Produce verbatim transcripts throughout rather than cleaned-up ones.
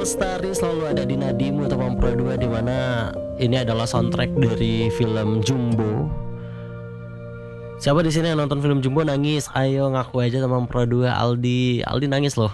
Lestari selalu ada di nadimu teman Pro dua, di mana ini adalah soundtrack dari film Jumbo. Siapa di sini yang nonton film Jumbo nangis? Ayo ngaku aja teman Pro dua. Aldi, Aldi nangis loh.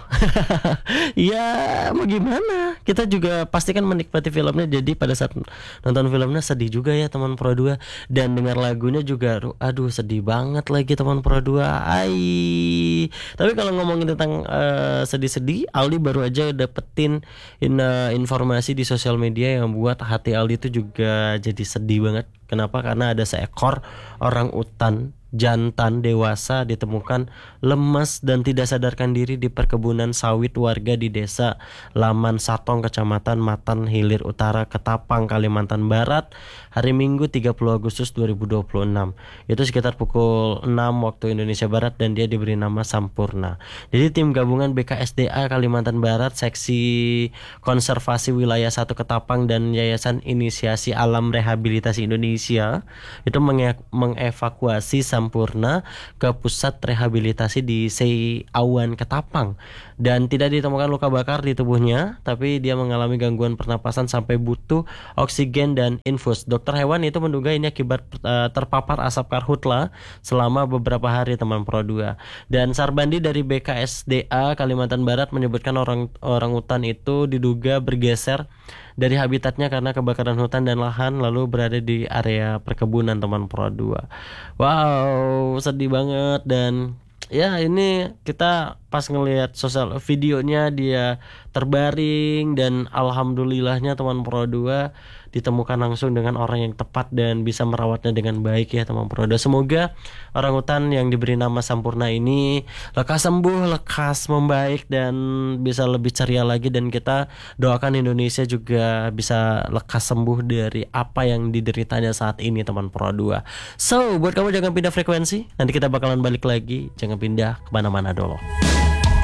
Ya mau gimana? Kita juga pasti kan menikmati filmnya. Jadi pada saat nonton filmnya sedih juga ya teman Pro dua. Dan dengar lagunya juga, aduh sedih banget lagi teman Pro dua. Ai. Tapi kalau ngomongin tentang uh, sedih-sedih, Aldi baru aja dapetin in, uh, informasi di sosial media yang buat hati Aldi itu juga jadi sedih banget. Kenapa? Karena ada seekor orang utan jantan dewasa ditemukan lemas dan tidak sadarkan diri di perkebunan sawit warga di desa Laman Satong, Kecamatan Matan Hilir Utara, Ketapang, Kalimantan Barat, hari Minggu tiga puluh Agustus dua ribu dua puluh enam. Itu sekitar pukul enam waktu Indonesia Barat dan dia diberi nama Sampurna. Jadi tim gabungan B K S D A Kalimantan Barat, Seksi Konservasi Wilayah satu Ketapang dan Yayasan Inisiasi Alam Rehabilitasi Indonesia itu menge- mengevakuasi Sampurna ke pusat rehabilitasi di Seiawan, Ketapang, dan tidak ditemukan luka bakar di tubuhnya, tapi dia mengalami gangguan pernapasan sampai butuh oksigen dan infus. Dokter hewan itu menduga ini akibat uh, terpapar asap karhutla selama beberapa hari teman Pro dua. Dan Sarbandi dari B K S D A Kalimantan Barat menyebutkan orang orang hutan itu diduga bergeser dari habitatnya karena kebakaran hutan dan lahan lalu berada di area perkebunan teman Pro dua. Wow, sedih banget. Dan ya ini kita pas ngelihat sosial videonya dia terbaring dan alhamdulillahnya teman Pro dua ditemukan langsung dengan orang yang tepat dan bisa merawatnya dengan baik ya teman Pro dua. Semoga orang hutan yang diberi nama Sampurna ini lekas sembuh, lekas membaik dan bisa lebih ceria lagi, dan kita doakan Indonesia juga bisa lekas sembuh dari apa yang dideritanya saat ini teman Pro dua. So buat kamu jangan pindah frekuensi, nanti kita bakalan balik lagi, jangan pindah kemana-mana dulu.